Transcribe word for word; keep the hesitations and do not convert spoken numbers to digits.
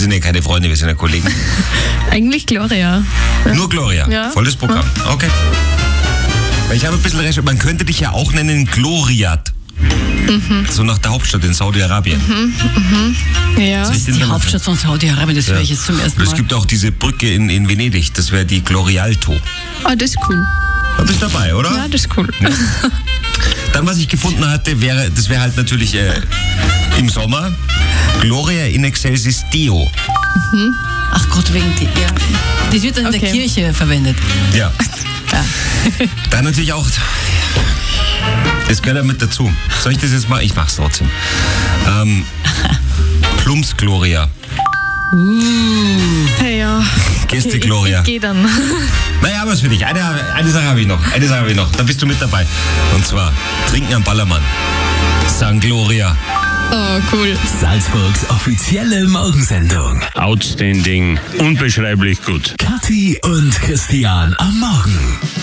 sind ja keine Freunde, wir sind ja Kollegen. Eigentlich Gloria. Ja. Nur Gloria, Ja. volles Programm. Okay. Weil ich habe ein bisschen recherchiert, man könnte dich ja auch nennen Gloriat. Mhm. So nach der Hauptstadt in Saudi-Arabien. Mhm. Mhm. Ja. Das ist Die Hauptstadt von Saudi-Arabien, das Ja. höre ich jetzt zum ersten Und Mal. es gibt auch diese Brücke in, in Venedig, das wäre die Glorialto. Ah, das ist cool. Da bist du dabei, oder? Ja, das ist cool. Ja. Dann, was ich gefunden hatte, wäre, das wäre halt natürlich äh, im Sommer Gloria in excelsis Deo. Ach Gott, wegen die, ja. Das wird dann in der Okay. Kirche verwendet. Ja. Ja. Dann natürlich auch, das gehört ja mit dazu. Soll ich das jetzt mal? Ich mach's trotzdem. Ähm, Plumps Gloria. Hey, ja. Geste Okay, Gloria. Ich, ich geh dann. Naja, aber es für dich. Eine, eine Sache habe ich noch. Eine Sache habe ich noch. Da bist du mit dabei. Und zwar Trinken am Ballermann. San Gloria. Oh, cool. Salzburgs offizielle Morgensendung. Outstanding, unbeschreiblich gut. Kathi und Christian am Morgen.